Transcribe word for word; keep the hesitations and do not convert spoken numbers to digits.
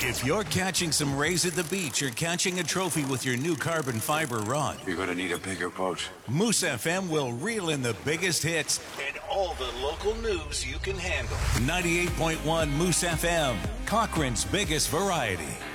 If you're catching some rays at the beach or catching a trophy with your new carbon fiber rod, you're going to need a bigger boat. Moose F M will reel in the biggest hits and all the local news you can handle. ninety-eight point one Moose F M, Cochrane's biggest variety.